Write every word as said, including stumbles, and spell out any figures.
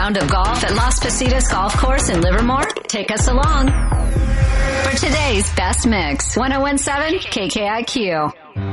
round of golf at Las Positas Golf Course in Livermore? Take us along for today's best mix. ten seventeen K K I Q.